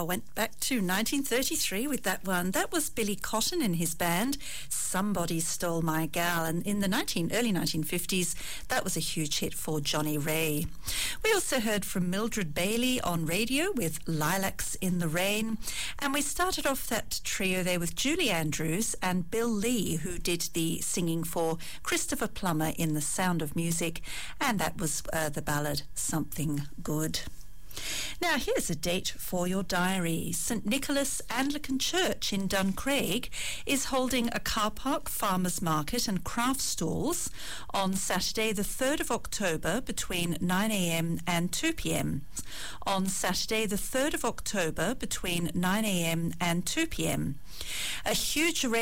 went back to 1933 with that one. That was Billy Cotton and his band, Somebody Stole My Gal. And in the early 1950s, that was a huge hit for Johnny Ray. We also heard from Mildred Bailey on radio with Lilacs in the Rain. And we started off that trio there with Julie Andrews and Bill Lee, who did the singing for Christopher Plummer in The Sound of Music. And that was the ballad Something Good. Now, here's a date for your diary. St Nicholas Anglican Church in Duncraig is holding a car park, farmers market and craft stalls on Saturday the 3rd of October between 9 a.m. and 2 p.m. On Saturday the 3rd of October between 9 a.m. and 2 p.m. A huge array